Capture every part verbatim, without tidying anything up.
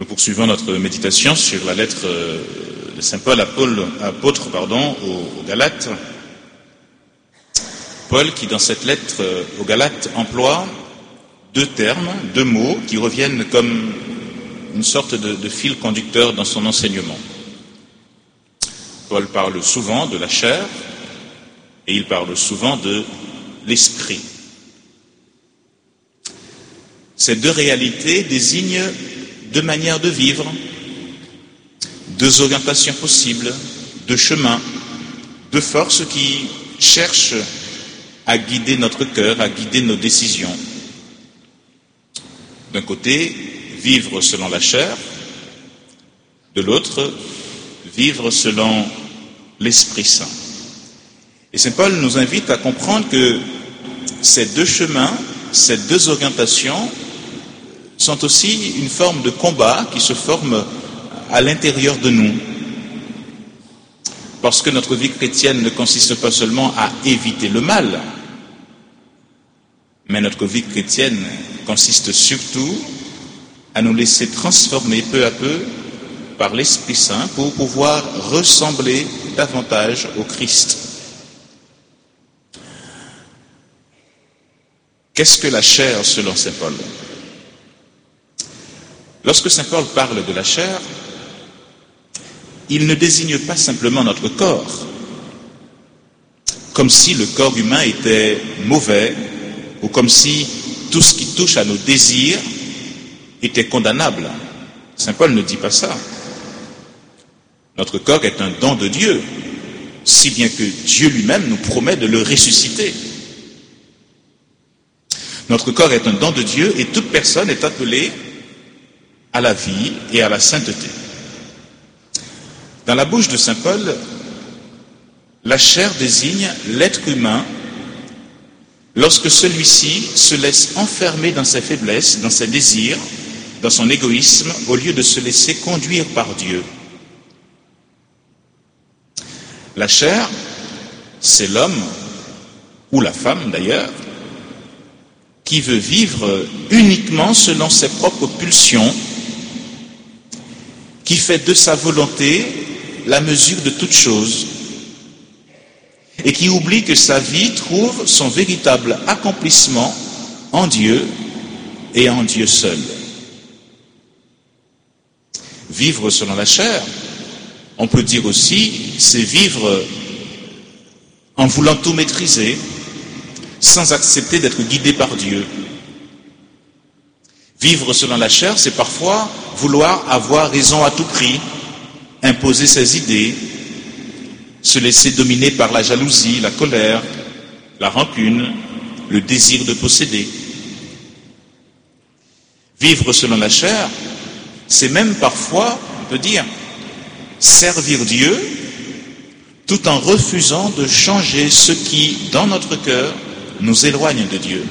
Nous poursuivons notre méditation sur la lettre de Saint Paul, apôtre pardon, aux Galates. Paul qui, dans cette lettre aux Galates, emploie deux termes, deux mots qui reviennent comme une sorte de, de fil conducteur dans son enseignement. Paul parle souvent de la chair et il parle souvent de l'esprit. Ces deux réalités désignent deux manières de vivre, deux orientations possibles, deux chemins, deux forces qui cherchent à guider notre cœur, à guider nos décisions. D'un côté, vivre selon la chair, de l'autre, vivre selon l'Esprit Saint. Et Saint Paul nous invite à comprendre que ces deux chemins, ces deux orientations sont aussi une forme de combat qui se forme à l'intérieur de nous. Parce que notre vie chrétienne ne consiste pas seulement à éviter le mal, mais notre vie chrétienne consiste surtout à nous laisser transformer peu à peu par l'Esprit Saint pour pouvoir ressembler davantage au Christ. Qu'est-ce que la chair selon Saint Paul ? Lorsque Saint Paul parle de la chair, il ne désigne pas simplement notre corps, comme si le corps humain était mauvais, ou comme si tout ce qui touche à nos désirs était condamnable. Saint Paul ne dit pas ça. Notre corps est un don de Dieu, si bien que Dieu lui-même nous promet de le ressusciter. Notre corps est un don de Dieu et toute personne est appelée à la vie et à la sainteté. Dans la bouche de Saint Paul, la chair désigne l'être humain lorsque celui-ci se laisse enfermer dans ses faiblesses, dans ses désirs, dans son égoïsme, au lieu de se laisser conduire par Dieu. La chair, c'est l'homme, ou la femme d'ailleurs, qui veut vivre uniquement selon ses propres pulsions, qui fait de sa volonté la mesure de toute chose, et qui oublie que sa vie trouve son véritable accomplissement en Dieu et en Dieu seul. Vivre selon la chair, on peut dire aussi, c'est vivre en voulant tout maîtriser, sans accepter d'être guidé par Dieu. Vivre selon la chair, c'est parfois vouloir avoir raison à tout prix, imposer ses idées, se laisser dominer par la jalousie, la colère, la rancune, le désir de posséder. Vivre selon la chair, c'est même parfois, on peut dire, servir Dieu tout en refusant de changer ce qui, dans notre cœur, nous éloigne de Dieu.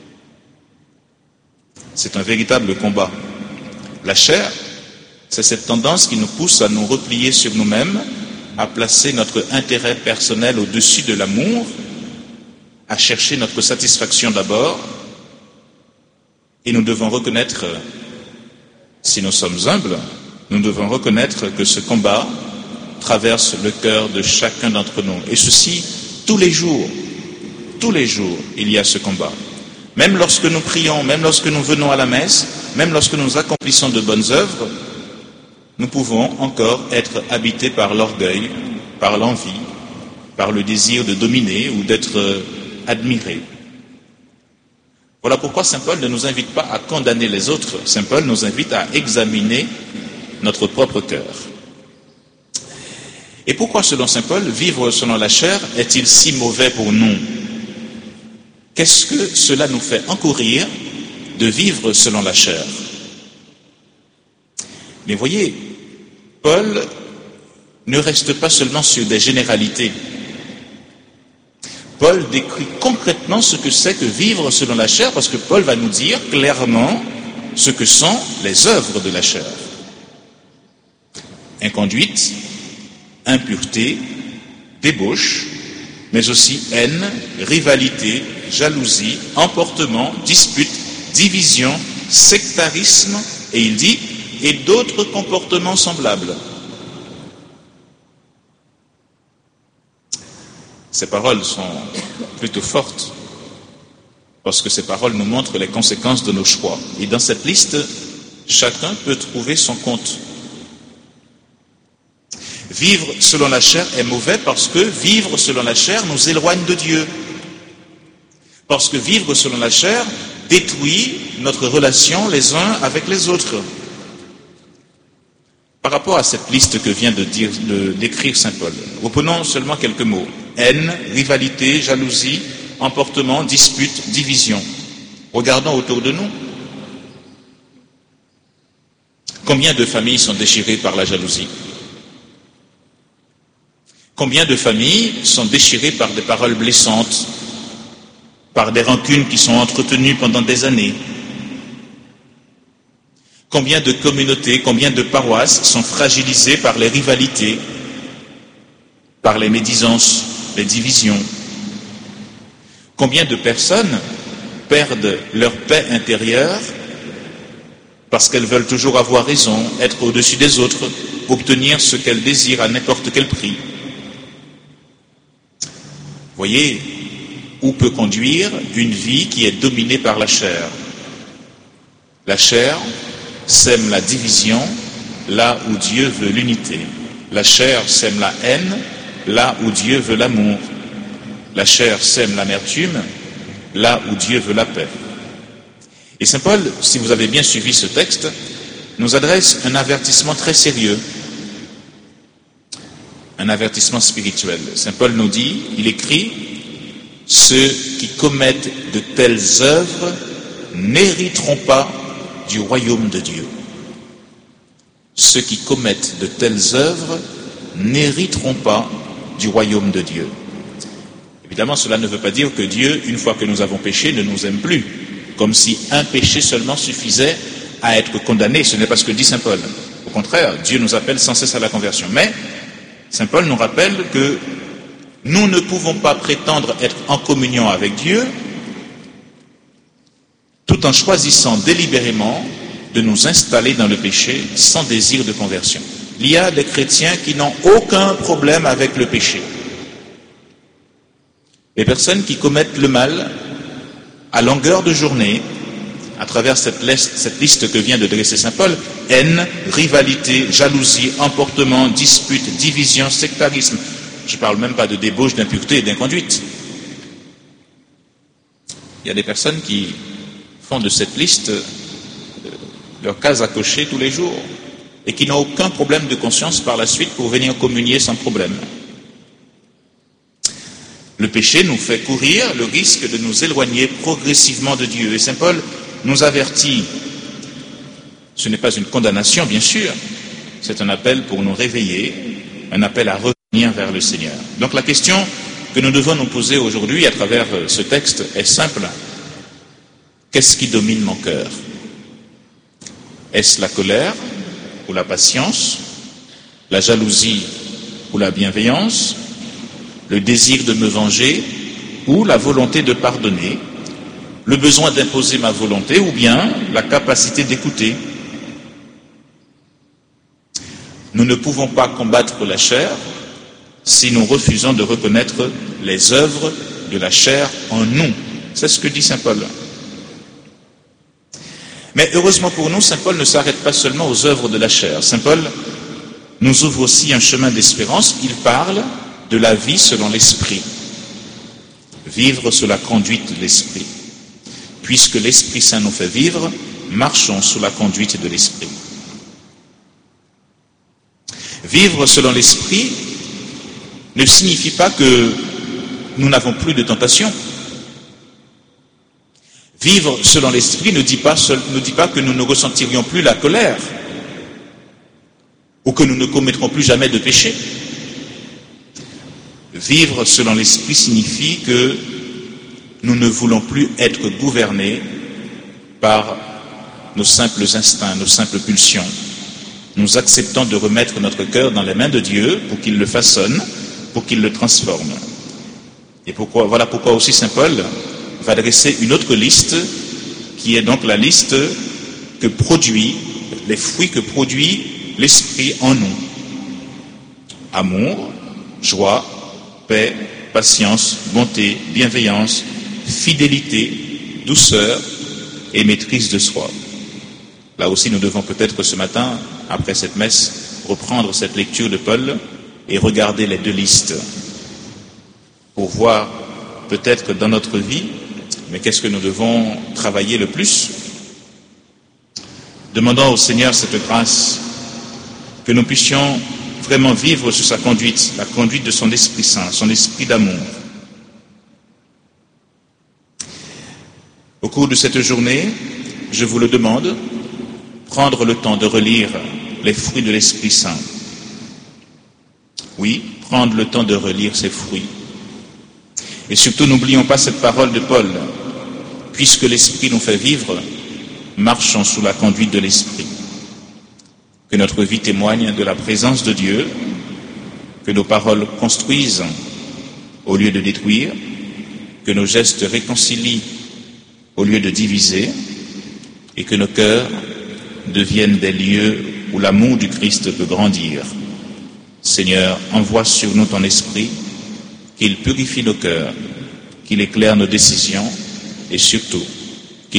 C'est un véritable combat. La chair, c'est cette tendance qui nous pousse à nous replier sur nous-mêmes, à placer notre intérêt personnel au-dessus de l'amour, à chercher notre satisfaction d'abord, et nous devons reconnaître, si nous sommes humbles, nous devons reconnaître que ce combat traverse le cœur de chacun d'entre nous. Et ceci, tous les jours, tous les jours, il y a ce combat. Même lorsque nous prions, même lorsque nous venons à la messe, même lorsque nous accomplissons de bonnes œuvres, nous pouvons encore être habités par l'orgueil, par l'envie, par le désir de dominer ou d'être admiré. Voilà pourquoi Saint Paul ne nous invite pas à condamner les autres. Saint Paul nous invite à examiner notre propre cœur. Et pourquoi, selon Saint Paul, vivre selon la chair est-il si mauvais pour nous ? Qu'est-ce que cela nous fait encourir de vivre selon la chair ? Mais voyez, Paul ne reste pas seulement sur des généralités. Paul décrit concrètement ce que c'est que vivre selon la chair, parce que Paul va nous dire clairement ce que sont les œuvres de la chair. Inconduite, impureté, débauche, mais aussi haine, rivalité, jalousie, emportement, dispute, division, sectarisme, et il dit et d'autres comportements semblables. Ces paroles sont plutôt fortes, parce que ces paroles nous montrent les conséquences de nos choix. Et dans cette liste, chacun peut trouver son compte. Vivre selon la chair est mauvais parce que vivre selon la chair nous éloigne de Dieu. Parce que vivre selon la chair détruit notre relation les uns avec les autres. Par rapport à cette liste que vient de dire, de, d'écrire saint Paul, reprenons seulement quelques mots. Haine, rivalité, jalousie, emportement, dispute, division. Regardons autour de nous. Combien de familles sont déchirées par la jalousie? Combien de familles sont déchirées par des paroles blessantes, par des rancunes qui sont entretenues pendant des années? Combien de communautés, combien de paroisses sont fragilisées par les rivalités, par les médisances, les divisions? Combien de personnes perdent leur paix intérieure parce qu'elles veulent toujours avoir raison, être au-dessus des autres, obtenir ce qu'elles désirent à n'importe quel prix? Voyez où peut conduire une vie qui est dominée par la chair. La chair sème la division là où Dieu veut l'unité. La chair sème la haine là où Dieu veut l'amour. La chair sème l'amertume là où Dieu veut la paix. Et saint Paul, si vous avez bien suivi ce texte, nous adresse un avertissement très sérieux, un avertissement spirituel. Saint Paul nous dit, il écrit, ceux qui commettent de telles œuvres n'hériteront pas du royaume de Dieu. Ceux qui commettent de telles œuvres n'hériteront pas du royaume de Dieu. Évidemment, cela ne veut pas dire que Dieu, une fois que nous avons péché, ne nous aime plus, comme si un péché seulement suffisait à être condamné. Ce n'est pas ce que dit saint Paul. Au contraire, Dieu nous appelle sans cesse à la conversion. Mais saint Paul nous rappelle que nous ne pouvons pas prétendre être en communion avec Dieu tout en choisissant délibérément de nous installer dans le péché sans désir de conversion. Il y a des chrétiens qui n'ont aucun problème avec le péché. Les personnes qui commettent le mal à longueur de journée, à travers cette liste, cette liste que vient de dresser saint Paul, haine, rivalité, jalousie, emportement, dispute, division, sectarisme. Je ne parle même pas de débauche, d'impureté et d'inconduite. Il y a des personnes qui font de cette liste euh, leur case à cocher tous les jours et qui n'ont aucun problème de conscience par la suite pour venir communier sans problème. Le péché nous fait courir le risque de nous éloigner progressivement de Dieu. Et saint Paul nous avertit, ce n'est pas une condamnation bien sûr, c'est un appel pour nous réveiller, un appel à revenir vers le Seigneur. Donc la question que nous devons nous poser aujourd'hui à travers ce texte est simple. Qu'est-ce qui domine mon cœur? Est-ce la colère ou la patience, la jalousie ou la bienveillance, le désir de me venger ou la volonté de pardonner, le besoin d'imposer ma volonté ou bien la capacité d'écouter? Nous ne pouvons pas combattre la chair si nous refusons de reconnaître les œuvres de la chair en nous. C'est ce que dit saint Paul. Mais heureusement pour nous, saint Paul ne s'arrête pas seulement aux œuvres de la chair. Saint Paul nous ouvre aussi un chemin d'espérance. Il parle de la vie selon l'esprit. Vivre sous la conduite de l'esprit. Puisque l'Esprit Saint nous fait vivre, marchons sous la conduite de l'esprit. Vivre selon l'esprit ne signifie pas que nous n'avons plus de tentation. Vivre selon l'esprit ne dit pas, ne dit pas que nous ne ressentirions plus la colère ou que nous ne commettrons plus jamais de péché. Vivre selon l'esprit signifie que nous ne voulons plus être gouvernés par nos simples instincts, nos simples pulsions. Nous acceptons de remettre notre cœur dans les mains de Dieu pour qu'il le façonne, pour qu'il le transforme. Et pourquoi, voilà pourquoi aussi saint Paul va dresser une autre liste, qui est donc la liste que produit les fruits que produit l'Esprit en nous. Amour, joie, paix, patience, bonté, bienveillance, fidélité, douceur et maîtrise de soi. Là aussi, nous devons peut-être ce matin, après cette messe, reprendre cette lecture de Paul et regarder les deux listes pour voir peut-être que dans notre vie, mais qu'est-ce que nous devons travailler le plus? Demandons au Seigneur cette grâce, que nous puissions vraiment vivre sur sa conduite, la conduite de son Esprit Saint, son esprit d'amour. Au cours de cette journée, je vous le demande, prendre le temps de relire les fruits de l'Esprit Saint. Oui, prendre le temps de relire ces fruits. Et surtout, n'oublions pas cette parole de Paul. Puisque l'Esprit nous fait vivre, marchons sous la conduite de l'Esprit. Que notre vie témoigne de la présence de Dieu, que nos paroles construisent au lieu de détruire, que nos gestes réconcilient au lieu de diviser, et que nos cœurs deviennent des lieux où l'amour du Christ peut grandir. Seigneur, envoie sur nous ton esprit, qu'il purifie nos cœurs, qu'il éclaire nos décisions et surtout